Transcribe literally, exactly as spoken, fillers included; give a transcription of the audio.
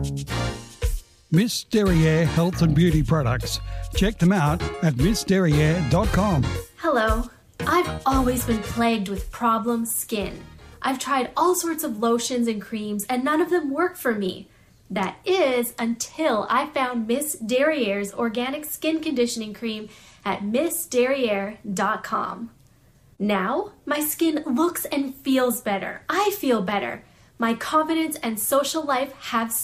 Miss Derriere Health and Beauty Products. Check them out at miss derriere dot com. Hello. I've always been plagued with problem skin. I've tried all sorts of lotions and creams and none of them work for me. That is until I found Miss Derriere's organic skin conditioning cream at miss derriere dot com. Now, my skin looks and feels better. I feel better. My confidence and social life have